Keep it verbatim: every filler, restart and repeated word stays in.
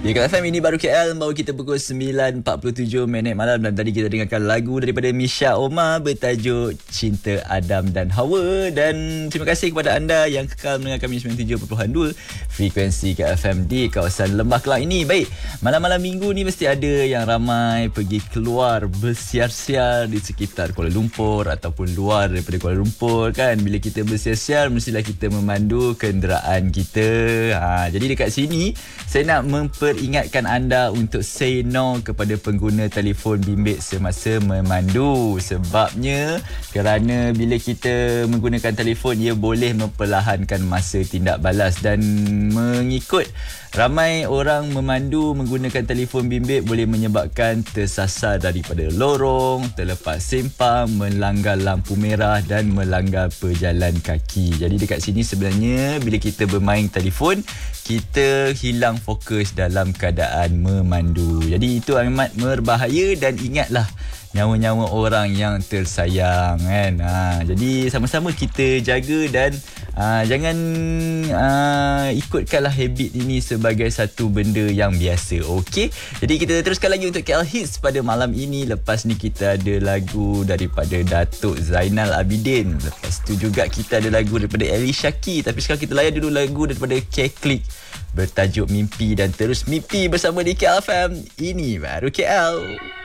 Ya, K F M ini baru K L, baru kita pukul sembilan empat puluh tujuh minit malam. Dan tadi kita dengarkan lagu daripada Misha Omar bertajuk Cinta Adam dan Hawa. Dan terima kasih kepada anda yang kekal mendengar kami sembilan puluh tujuh perpuluhan dua frekuensi K F M di kawasan Lembah Kelang ini. Baik, malam-malam minggu ni mesti ada yang ramai pergi keluar bersiar-siar di sekitar Kuala Lumpur ataupun luar daripada Kuala Lumpur kan. Bila kita bersiar-siar, mestilah kita memandu kenderaan kita. Ha, jadi dekat sini saya nak memperingatkan anda untuk say no kepada pengguna telefon bimbit semasa memandu. Sebabnya kerana bila kita menggunakan telefon, ia boleh memperlahankan masa tindak balas. Dan mengikut ramai orang memandu menggunakan telefon bimbit boleh menyebabkan tersasar daripada lorong, terlepas sempang, melanggar lampu merah dan melanggar pejalan kaki. Jadi dekat sini sebenarnya bila kita bermain telefon, kita hilang fokus dalam keadaan memandu. Jadi itu amat berbahaya dan ingatlah nyawa-nyawa orang yang tersayang kan. Ha, jadi sama-sama kita jaga dan ha, jangan ha, ikutkanlah habit ini sebagai satu benda yang biasa. Okey. Jadi kita teruskan lagi untuk K L Hits pada malam ini. Lepas ni kita ada lagu daripada Datuk Zainal Abidin. Lepas tu juga kita ada lagu daripada Ali Shaki. Tapi sekarang kita layan dulu lagu daripada K-Click bertajuk Mimpi. Dan terus mimpi bersama di K L F M. Ini baru K L.